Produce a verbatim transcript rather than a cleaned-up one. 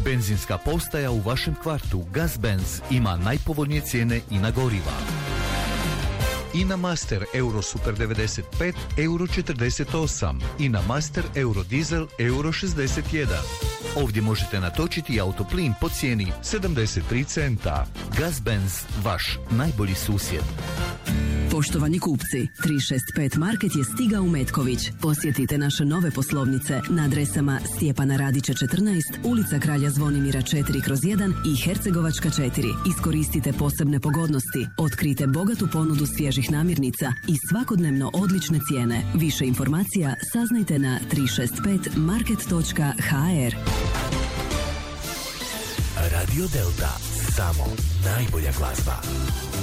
Benzinska postaja u vašem kvartu Gazbenz ima najpovoljnije cijene i na goriva. Ina Master Euro Super devedeset pet euro četrdeset osam, Ina Master Euro Diesel euro šezdeset jedan. Ovdje možete natočiti autoplin po cijeni sedamdeset tri centa. Gazbenz, vaš najbolji susjed. Poštovani kupci, tri šest pet Market je stigao u Metković. Posjetite naše nove poslovnice na adresama Stjepana Radića četrnaest, ulica Kralja Zvonimira četiri kroz jedan i Hercegovačka četiri. Iskoristite posebne pogodnosti, otkrite bogatu ponudu svježih namirnica i svakodnevno odlične cijene. Više informacija saznajte na tri šest pet market točka ha er. Radio Delta, samo najbolja glazba.